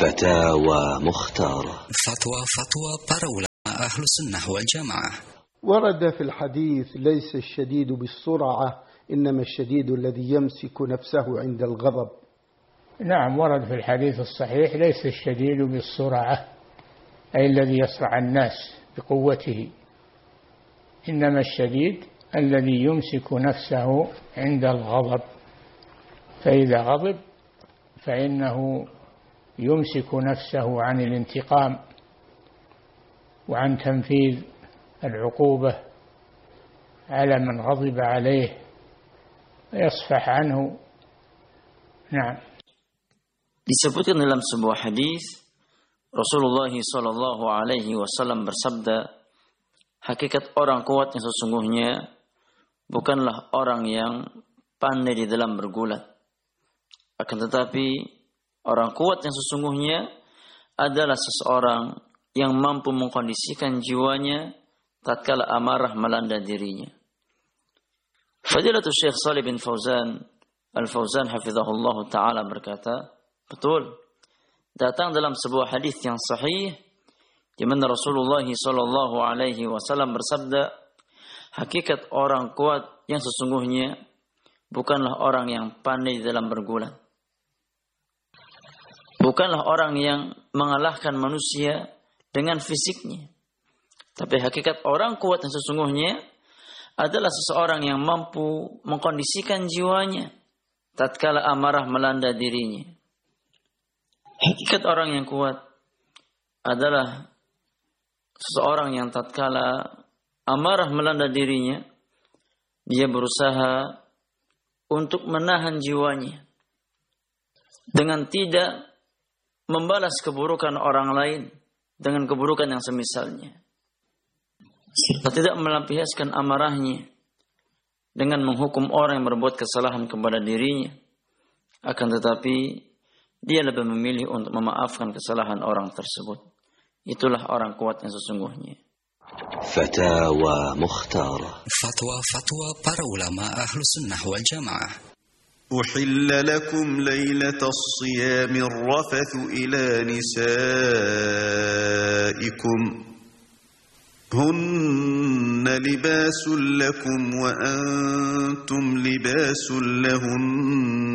فتاوى مختارة. فتوى para ulama ahlu sunnah wal jamaah. ورد في الحديث ليس الشديد بالسرعة إنما الشديد الذي يمسك نفسه عند الغضب. نعم، ورد في الحديث الصحيح ليس الشديد بالسرعة أي الذي يسرع الناس بقوته، إنما الشديد الذي يمسك نفسه عند الغضب، فإذا غضب فإنه يمسك نفسه عن الانتقام وعن تنفيذ العقوبة على من غضب عليه ويصفح عنه. نعم. Disebutkan dalam sebuah hadis Rasulullah sallallahu alaihi wasallam bersabda, hakikat orang kuat yang sesungguhnya bukanlah orang yang pandai di dalam bergulat, akan tetapi orang kuat yang sesungguhnya adalah seseorang yang mampu mengkondisikan jiwanya tatkala amarah melanda dirinya. Fadilatul Syekh Shalih bin Fauzan Al-Fauzan hafizahullah ta'ala berkata, betul, datang dalam sebuah hadis yang sahih di mana Rasulullah sallallahu alaihi wasallam bersabda, hakikat orang kuat yang sesungguhnya bukanlah orang yang pandai dalam bergulat, bukanlah orang yang mengalahkan manusia dengan fisiknya, tapi hakikat orang kuat yang sesungguhnya adalah seseorang yang mampu mengkondisikan jiwanya tatkala amarah melanda dirinya. Hakikat orang yang kuat adalah seseorang yang tatkala amarah melanda dirinya, dia berusaha untuk menahan jiwanya dengan tidak membalas keburukan orang lain dengan keburukan yang semisalnya, serta tidak melampiaskan amarahnya dengan menghukum orang yang berbuat kesalahan kepada dirinya, akan tetapi dia lebih memilih untuk memaafkan kesalahan orang tersebut. Itulah orang kuat yang sesungguhnya. Fatawa Mukhtara. Fatwa para ulama ahlu sunnah wal jamaah. أحل لكم ليلة الصيام الرفث إلى نسائكم هن لباس لكم وأنتم لباس لهن